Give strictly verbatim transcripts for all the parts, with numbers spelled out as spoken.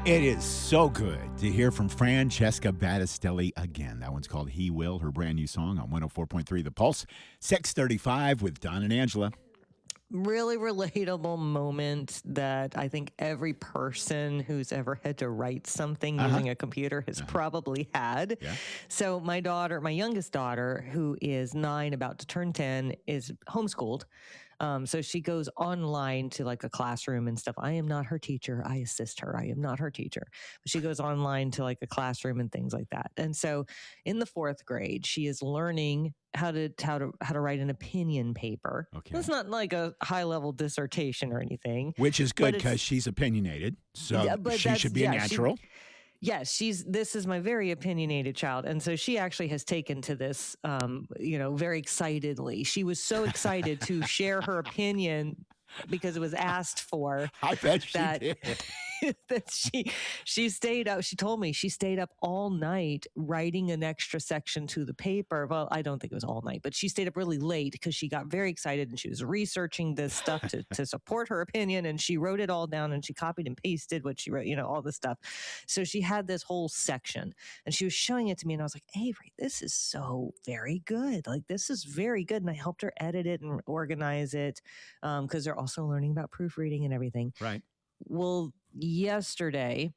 It is so good to hear from Francesca Battistelli again. That one's called He Will, her brand new song on one oh four point three The Pulse. six thirty-five with Don and Angela. Really relatable moment that I think every person who's ever had to write something Uh-huh. using a computer has Uh-huh. probably had. Yeah. So my daughter, my youngest daughter, who is nine, about to turn ten, is homeschooled. Um, so she goes online to like a classroom and stuff. I am not her teacher. I assist her. I am not her teacher. But she goes online to like a classroom and things like that. And so in the fourth grade, she is learning how to how to how to write an opinion paper. Okay. It's not like a high level dissertation or anything. Which is good But it's- because she's opinionated. So Yeah, but she that's- should be yeah, a she- natural. Yes, she's. This is my very opinionated child, and so she actually has taken to this, um, you know, very excitedly. She was so excited to share her opinion because it was asked for. I bet she that did. that she she stayed up. She told me she stayed up all night writing an extra section to the paper. Well, I don't think it was all night, but she stayed up really late because she got very excited and she was researching this stuff to to support her opinion. And she wrote it all down and she copied and pasted what she wrote. You know, all this stuff. So she had this whole section and she was showing it to me, and I was like, Avery, this is so very good. Like this is very good. And I helped her edit it and organize it because um, they're also learning about proofreading and everything. Right. Well, yesterday,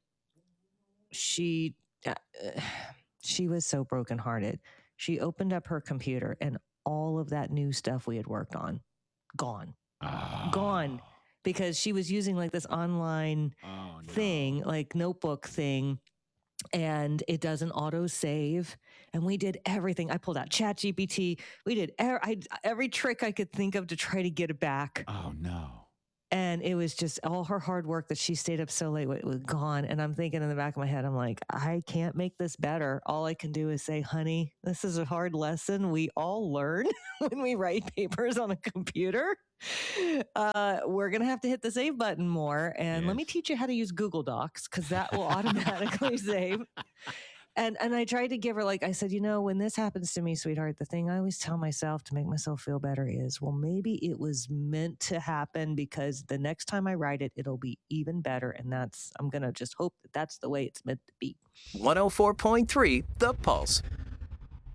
she uh, she was so brokenhearted. She opened up her computer, and all of that new stuff we had worked on, gone, Oh. gone, because she was using like this online Oh, no. thing, like notebook thing. And it doesn't auto save. And we did everything. I pulled out ChatGPT. We did er- I, every trick I could think of to try to get it back. Oh, no. And it was just all her hard work that she stayed up so late it was gone. And I'm thinking in the back of my head, I'm like, I can't make this better. All I can do is say, honey, this is a hard lesson we all learn when we write papers on a computer. Uh, we're going to have to hit the save button more. And Yes. let me teach you how to use Google Docs because that will automatically save. And and I tried to give her, like I said, you know, when this happens to me, sweetheart, the thing I always tell myself to make myself feel better is, well, maybe it was meant to happen because the next time I write it, it'll be even better. And that's, I'm going to just hope that that's the way it's meant to be. one oh four point three The Pulse.